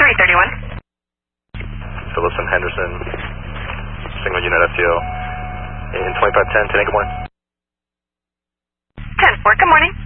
331. Phillips and Henderson, single unit FTO in 2510, today, good morning. 10-4, good morning.